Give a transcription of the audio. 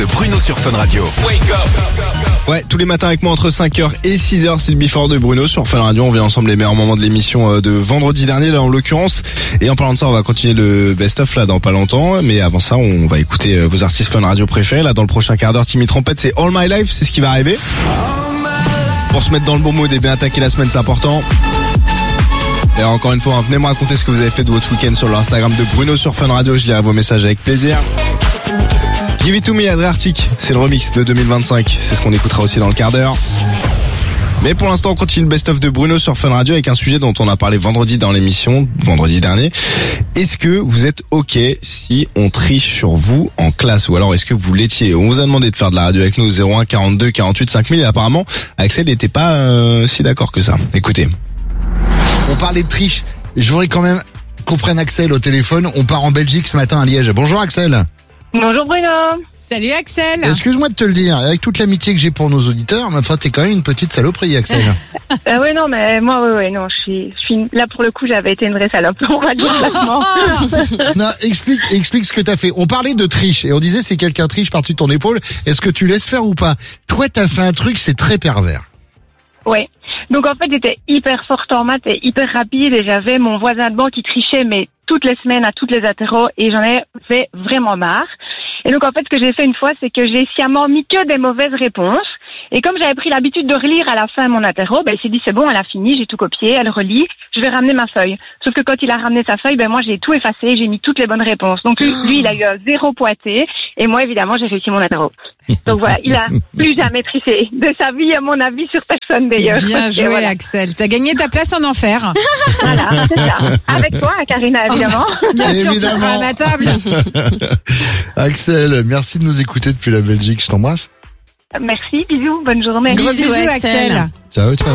De Bruno sur Fun Radio. Wake up. Ouais, tous les matins avec moi entre 5h et 6h, c'est le Before de Bruno sur Fun Radio. On vient ensemble les meilleurs moments de l'émission de vendredi dernier, là en l'occurrence. Et en parlant de ça, on va continuer le best-of là dans pas longtemps. Mais avant ça, on va écouter vos artistes Fun Radio préférés. Là dans le prochain quart d'heure, Timmy Trompette, c'est All My Life, c'est ce qui va arriver. Pour se mettre dans le bon mood et bien attaquer la semaine, c'est important. Et encore une fois, venez me raconter ce que vous avez fait de votre week-end sur l'Instagram de Bruno sur Fun Radio. Je lirai vos messages avec plaisir. Give It To Me, Adré Arctic, c'est le remix de 2025. C'est ce qu'on écoutera aussi dans le quart d'heure. Mais pour l'instant, on continue le best-of de Bruno sur Fun Radio avec un sujet dont on a parlé vendredi dans l'émission, vendredi dernier. Est-ce que vous êtes OK si on triche sur vous en classe, ou alors est-ce que vous l'étiez? On vous a demandé de faire de la radio avec nous au 01 42 48 5000 et apparemment, Axel n'était pas si d'accord que ça. Écoutez. On parlait de triche. Je voudrais quand même qu'on prenne Axel au téléphone. On part en Belgique ce matin à Liège. Bonjour Axel. Bonjour Bruno. Salut Axel. Excuse-moi de te le dire, avec toute l'amitié que j'ai pour nos auditeurs, mais enfin t'es quand même une petite saloperie Axel. Oui non mais moi non je suis là pour le coup j'avais été une vraie salope. On va dire clairement. Non, explique ce que t'as fait. On parlait de triche et on disait si quelqu'un triche par-dessus ton épaule, est-ce que tu laisses faire ou pas? Toi t'as fait un truc, c'est très pervers. Oui. Donc en fait j'étais hyper forte en maths et hyper rapide et j'avais mon voisin de banc qui trichait mais toutes les semaines à toutes les apéros et j'en ai fait vraiment marre. Et donc en fait ce que j'ai fait une fois c'est que j'ai sciemment mis que des mauvaises réponses et comme j'avais pris l'habitude de relire à la fin mon apéro, il s'est dit c'est bon, elle a fini, j'ai tout copié, elle relit, je vais ramener ma feuille. Sauf que quand il a ramené sa feuille, moi j'ai tout effacé, j'ai mis toutes les bonnes réponses. Donc lui il a eu 0 pointé et moi évidemment j'ai réussi mon apéro. Donc voilà, il a plus jamais triché de sa vie à mon avis sur personne d'ailleurs. Bien joué voilà. Axel, t'as gagné ta place en enfer. Voilà, c'est ça. Avec toi, Karina évidemment. Bien sûr, tu seras à ma table. Axel, merci de nous écouter depuis la Belgique, je t'embrasse. Merci, bisous, bonne journée. Bisous Axel. Ciao, ciao.